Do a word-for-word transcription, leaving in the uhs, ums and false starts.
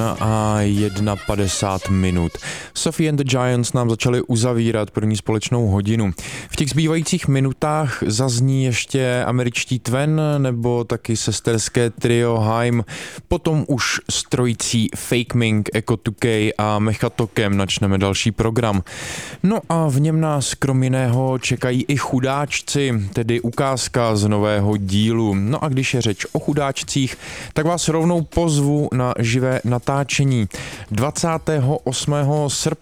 A jedna padesát minut. Sophie and the Giants nám začali uzavírat první společnou hodinu. V těch zbývajících minutách zazní ještě američtí Twen nebo taky sesterské trio Haim. Potom už s trojicí Fake Mink, Echo two K a Mechatokem načneme další program. No a v něm nás krom jiného čekají i chudáčci, tedy ukázka z nového dílu. No a když je řeč o chudáčcích, tak vás rovnou pozvu na živé natáčení. dvacátého osmého srpna